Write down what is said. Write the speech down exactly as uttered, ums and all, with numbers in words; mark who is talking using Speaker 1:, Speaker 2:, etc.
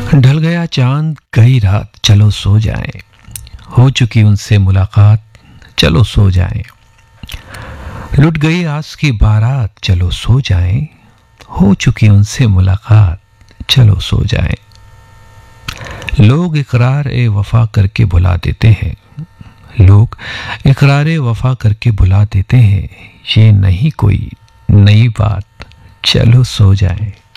Speaker 1: ढल गया चांद गई रात, चलो सो जाएं। हो चुकी उनसे मुलाकात, चलो सो जाएं। लुट गई आस की बारात, चलो सो जाएं। हो चुकी उनसे मुलाकात, चलो सो जाएं। लोग इकरार ए वफा करके भुला देते हैं। लोग इकरार ए वफा करके भुला देते हैं। ये नहीं कोई नई बात, चलो सो जाएं।